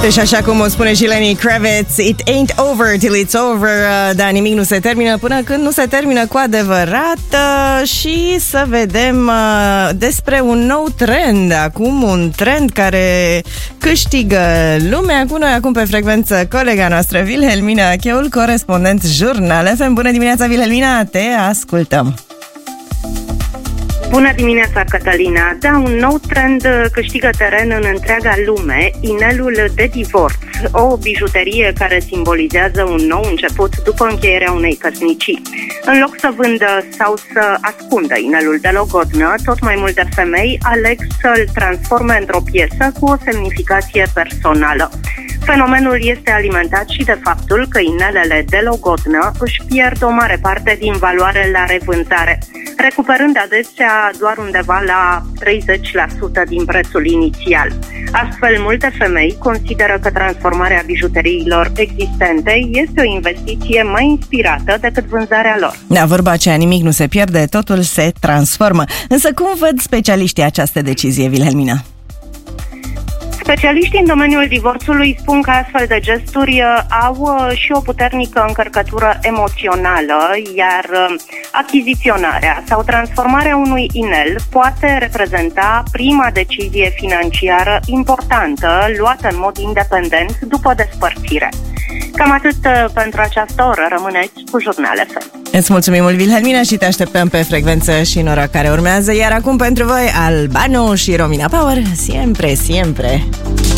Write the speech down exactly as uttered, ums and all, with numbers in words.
Și așa cum o spune și Lenny Kravitz, it ain't over till it's over, dar nimic nu se termină până când nu se termină cu adevărat. Și să vedem despre un nou trend. Acum un trend care câștigă lumea. Cu noi acum pe frecvență colega noastră Wilhelmina Cheul, corespondent Jurnal F M. Bună dimineața, Wilhelmina, te ascultăm. Bună dimineața, Cătălina! Da, un nou trend câștigă teren în întreaga lume, inelul de divorț, o bijuterie care simbolizează un nou început după încheierea unei căsnicii. În loc să vândă sau să ascundă inelul de logodnă, tot mai multe femei aleg să-l transforme într-o piesă cu o semnificație personală. Fenomenul este alimentat și de faptul că inelele de logodnă își pierd o mare parte din valoare la revânzare, recuperând adesea doar undeva la treizeci la sută din prețul inițial. Astfel, multe femei consideră că transformarea bijuteriilor existente este o investiție mai inspirată decât vânzarea lor. Da, vorba aceea, nimic nu se pierde, totul se transformă. Însă cum văd specialiștii această decizie, Wilhelmina? Specialiștii în domeniul divorțului spun că astfel de gesturi au și o puternică încărcătură emoțională, iar achiziționarea sau transformarea unui inel poate reprezenta prima decizie financiară importantă luată în mod independent după despărțire. Cam atât pentru această oră. Rămâneți cu Jurnal F M. Îți mulțumim mult, Wilhelmina, și te așteptăm pe frecvență și în ora care urmează. Iar acum pentru voi Albano și Romina Power, siempre, siempre.